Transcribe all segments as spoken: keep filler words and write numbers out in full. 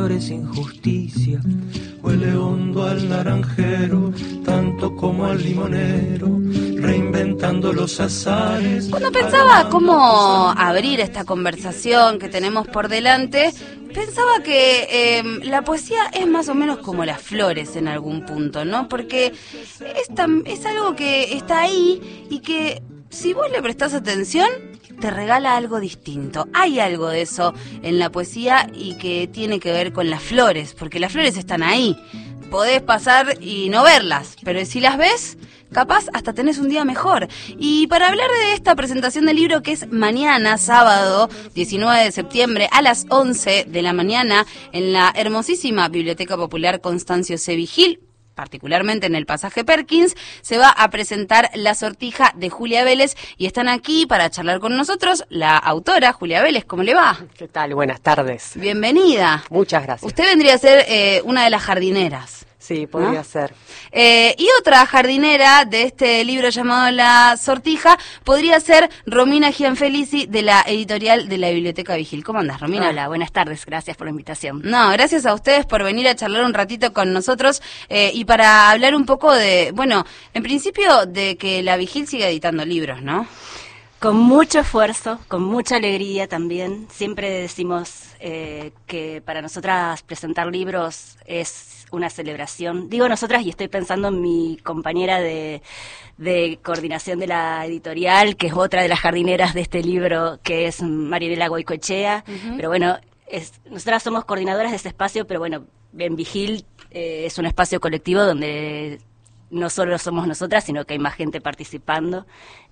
Injusticia, huele hondo al naranjero, tanto como al limonero, reinventando los azares. Cuando pensaba cómo abrir esta conversación que tenemos por delante, pensaba que eh, la poesía es más o menos como las flores en algún punto, ¿no? Porque es, tan, es algo que está ahí y que si vos le prestás atención, te regala algo distinto. Hay algo de eso en la poesía y que tiene que ver con las flores, porque las flores están ahí. Podés pasar y no verlas, pero si las ves, capaz hasta tenés un día mejor. Y para hablar de esta presentación del libro, que es mañana, sábado diecinueve de septiembre, a las once de la mañana, en la hermosísima Biblioteca Popular Constancio C. Vigil, particularmente en el Pasaje Perkins, se va a presentar La Sortija de Julia Vélez y están aquí para charlar con nosotros la autora, Julia Vélez. ¿Cómo le va? ¿Qué tal? Buenas tardes. Bienvenida. Muchas gracias. Usted vendría a ser eh, una de las jardineras. Sí, podría ¿no? ser. Eh, y otra jardinera de este libro llamado La Sortija podría ser Romina Gianfelici, de la editorial de la Biblioteca Vigil. ¿Cómo andás, Romina? Hola, buenas tardes, gracias por la invitación. No, gracias a ustedes por venir a charlar un ratito con nosotros eh, y para hablar un poco de, bueno, en principio de que la Vigil siga editando libros, ¿no? Con mucho esfuerzo, con mucha alegría también. Siempre decimos eh, que para nosotras presentar libros es una celebración. Digo nosotras y estoy pensando en mi compañera de, de coordinación de la editorial, que es otra de las jardineras de este libro, que es Marianela Goicoechea. Uh-huh. Pero bueno, es, nosotras somos coordinadoras de ese espacio, pero bueno, en Vigil eh, es un espacio colectivo donde no solo somos nosotras, sino que hay más gente participando.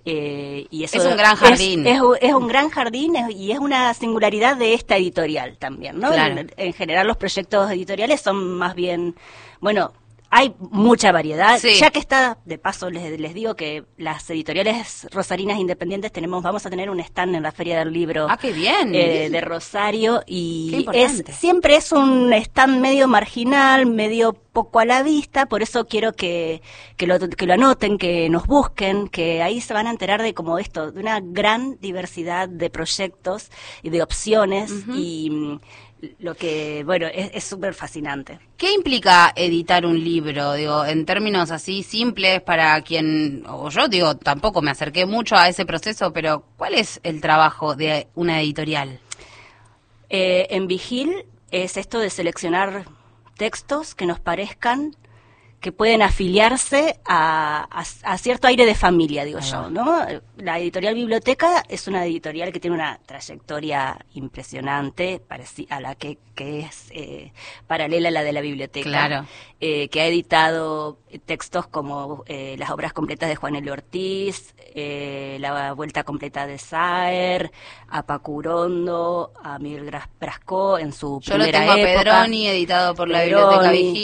Eh, y eso es un gran jardín. Es, es, es un gran jardín es, y es una singularidad de esta editorial también, ¿no? Claro. En, en general los proyectos editoriales son más bien, bueno, hay mucha variedad. Sí. Ya que está, de paso les, les digo que las editoriales rosarinas independientes tenemos, vamos a tener un stand en la Feria del Libro. Ah, qué bien. Eh, de Rosario y qué es siempre es un stand medio marginal, medio poco a la vista, por eso quiero que, que, lo, que lo anoten, que nos busquen, que ahí se van a enterar de como esto, de una gran diversidad de proyectos y de opciones. Uh-huh. Y lo que, bueno, es súper fascinante. ¿Qué implica editar un libro? Digo, en términos así simples para quien, o yo digo, tampoco me acerqué mucho a ese proceso, pero ¿cuál es el trabajo de una editorial? Eh, en Vigil es esto de seleccionar textos que nos parezcan que pueden afiliarse a, a, a cierto aire de familia, digo yo, ¿no? La editorial Biblioteca es una editorial que tiene una trayectoria impresionante, a la que, que es eh, paralela a la de la Biblioteca. Claro. Eh, que ha editado textos como eh, las obras completas de Juan L. Ortiz, eh, La Vuelta Completa de Saer, a Pacurondo, a Miguel Brascó en su yo primera época. Yo lo tengo época. a Pedroni, editado por la Pedroni, Biblioteca Vigil.